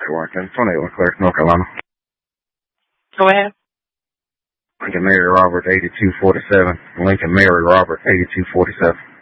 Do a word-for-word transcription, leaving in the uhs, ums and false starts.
Warrington, twenty-eight Leclerc, North Carolina. Go ahead. Lincoln Mary Robert, eighty-two forty-seven. Lincoln Mary Robert, eighty-two forty-seven.